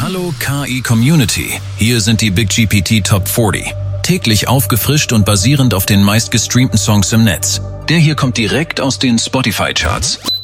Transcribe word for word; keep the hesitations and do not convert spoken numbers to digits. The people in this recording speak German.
Hallo K I Community, hier sind die Big G P T Top vierzig. Täglich aufgefrischt und basierend auf den meistgestreamten Songs im Netz. Der hier kommt direkt aus den Spotify-Charts.